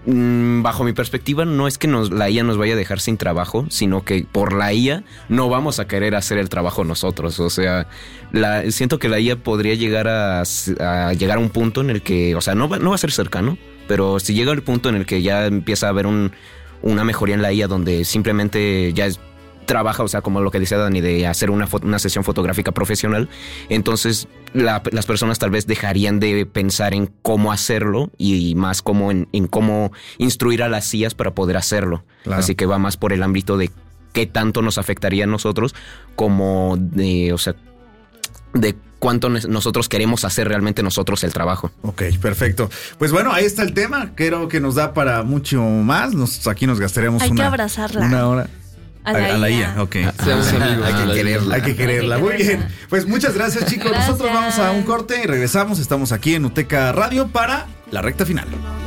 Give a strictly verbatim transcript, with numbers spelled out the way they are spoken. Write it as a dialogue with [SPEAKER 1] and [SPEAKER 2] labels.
[SPEAKER 1] bajo mi perspectiva, no es que nos, la I A nos vaya a dejar sin trabajo, sino que por la I A no vamos a querer hacer el trabajo nosotros. O sea, la, siento que la I A podría llegar a, a llegar a un punto en el que, o sea, no va, no va a ser cercano, pero si llega al punto en el que ya empieza a haber un, una mejoría en la I A donde simplemente ya es, trabaja, o sea, como lo que decía Dani, de hacer una, fo- una sesión fotográfica profesional, entonces la, las personas tal vez dejarían de pensar en cómo hacerlo y más como en, en cómo instruir a las I As para poder hacerlo. Claro. Así que va más por el ámbito de qué tanto nos afectaría a nosotros como de, o sea, de cuánto nosotros queremos hacer realmente nosotros el trabajo.
[SPEAKER 2] Ok, perfecto. Pues bueno, ahí está el tema. Creo que nos da para mucho más. Nos, aquí nos gastaríamos
[SPEAKER 3] Hay
[SPEAKER 2] una,
[SPEAKER 3] que abrazarla.
[SPEAKER 2] una hora.
[SPEAKER 3] A la,
[SPEAKER 2] a, a la I A, ok.
[SPEAKER 4] Seamos amigos.
[SPEAKER 2] Hay que
[SPEAKER 4] Ah,
[SPEAKER 2] quererla. Hay que quererla. Muy bien. Pues muchas gracias, chicos.
[SPEAKER 3] Gracias.
[SPEAKER 2] Nosotros vamos a un corte y regresamos. Estamos aquí en Uteca Radio para la recta final.